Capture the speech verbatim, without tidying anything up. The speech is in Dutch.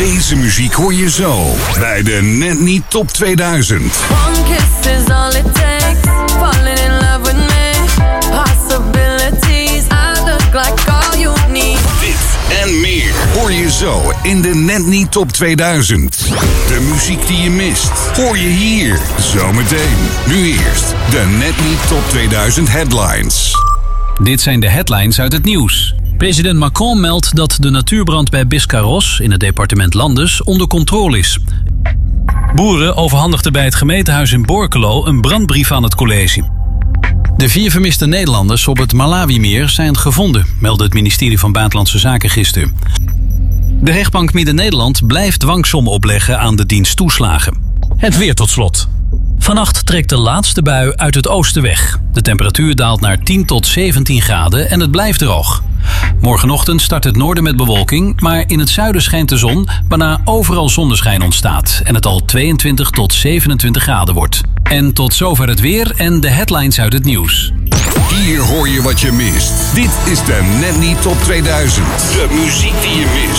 Deze muziek hoor je zo bij de Net Niet Top tweeduizend. One kiss is all it takes. Falling in love with me. Possibilities. I look like all you need. Dit en meer hoor je zo in de Net Niet Top tweeduizend. De muziek die je mist hoor je hier zometeen. Nu eerst de Net Niet Top tweeduizend headlines. Dit zijn de headlines uit het nieuws. President Macron meldt dat de natuurbrand bij Biscarrosse in het departement Landes onder controle is. Boeren overhandigden bij het gemeentehuis in Borculo een brandbrief aan het college. De vier vermiste Nederlanders op het Malawimeer zijn gevonden, meldde het ministerie van Buitenlandse Zaken gisteren. De rechtbank Midden-Nederland blijft dwangsommen opleggen aan de dienst toeslagen. Het weer tot slot. Vannacht trekt de laatste bui uit het oosten weg. De temperatuur daalt naar tien tot zeventien graden en het blijft droog. Morgenochtend start het noorden met bewolking, maar in het zuiden schijnt de zon, waarna overal zonneschijn ontstaat en het al tweeëntwintig tot zevenentwintig graden wordt. En tot zover het weer en de headlines uit het nieuws. Hier hoor je wat je mist. Dit is de Net Niet Top tweeduizend. De muziek die je mist.